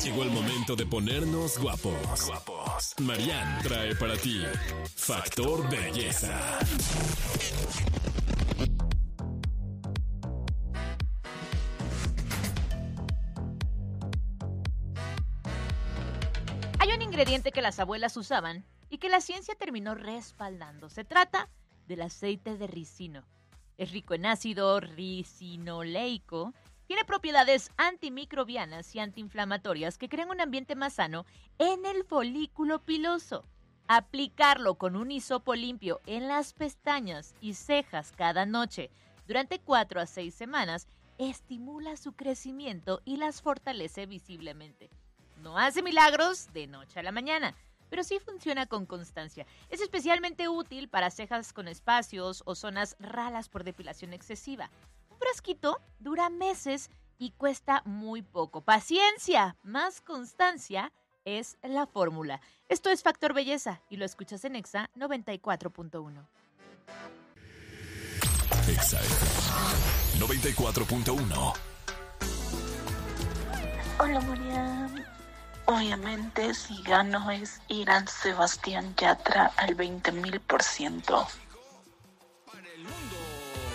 Llegó el momento de ponernos guapos. Marianne trae para ti Factor Belleza. Hay un ingrediente que las abuelas usaban y que la ciencia terminó respaldando. Se trata del aceite de ricino. Es rico en ácido ricinoleico. Tiene propiedades antimicrobianas y antiinflamatorias que crean un ambiente más sano en el folículo piloso. Aplicarlo con un hisopo limpio en las pestañas y cejas cada noche durante 4 a 6 semanas estimula su crecimiento y las fortalece visiblemente. No hace milagros de noche a la mañana, pero sí funciona con constancia. Es especialmente útil para cejas con espacios o zonas ralas por depilación excesiva. Un frasquito dura meses y cuesta muy poco. Paciencia, más constancia es la fórmula. Esto es Factor Belleza y lo escuchas en Exa 94.1. Exa 94.1. Hola, Mariam. Obviamente, si gano es Irán Sebastián Yatra al 20,000%.